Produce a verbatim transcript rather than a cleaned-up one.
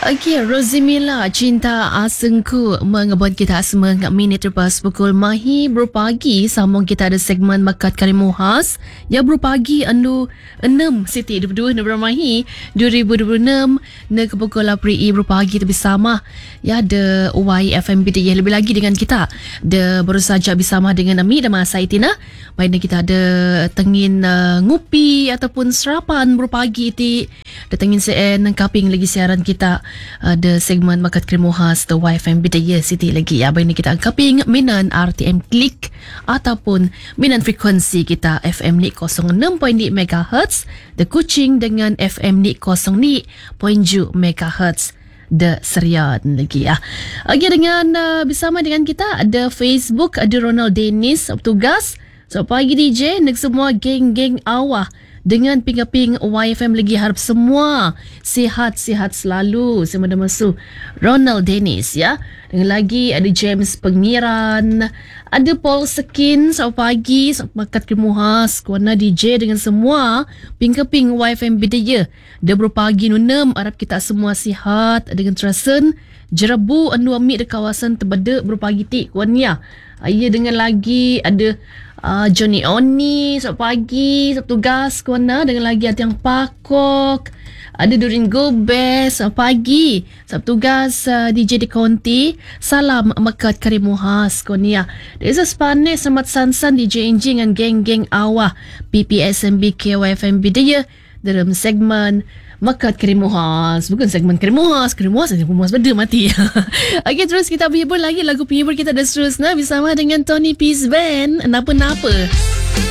Okey, Rozimila, cinta asengku mengebuat kita semua minit lepas pukul mahi berpagi. Sambung kita ada segmen Makat Karimu Khas. Ya berpagi anu enam Siti dua puluh dua November mahi dua ribu dua puluh enam ne ke pukul lapri berpagi tapi sama. Ya ada Y F M B D lebih lagi dengan kita. De baru saja bersama dengan Ami dan Mas Saitina. Baiknya kita ada tengin uh, ngupi ataupun sarapan berpagi ti. Ada tengin sen kaping lagi siaran kita. Ada segmen Makat Karimu Khas The Y F M B D City lagi ya. Baiknya kita kaping minan R T M Klik ataupun minan frekuensi kita F M ni kosong enam perpuluhan enam megahertz The Kuching dengan F M ni kosong enam perpuluhan tujuh megahertz The Serian lagi ya. Okey, dengan uh, bersama dengan kita ada Facebook, ada Ronald Dennis petugas. So pagi D J nak semua geng-geng awah dengan ping-ping Y F M lagi, harap semua sihat-sihat selalu. Saya mahu masuk Ronald Dennis ya. Dengan lagi ada James Pengiran, ada Paul Sekin. Selamat pagi, selamat Makat Karimu Khas Kuana D J dengan semua ping-ping Y F M Bidaya. Dia berpagi nunem, harap kita semua sihat dengan terasen jerabu anu amik di kawasan terbeda berpagi tik kuania. Ia dengan lagi ada Uh, Johnny Oni, selamat pagi, selamat tugas kuana. Dengan lagi ada yang Pakok, ada Durin Gobes, selamat pagi, selamat tugas uh, D J di Konti. Salam Makat Karimu Khas kuania. Desa Spane selamat sansan D J Enjing dan geng-geng awah P P S M B K Y F M B D dalam segmen Makat Karimu Khas. Bukan segmen Karimu Khas. Karimu Khas Karimu Khas benda mati. Okey, terus kita berhibur lagi. Lagu penghibur kita ada seterusnya bersama dengan Tony Peace Band. Napa-napa.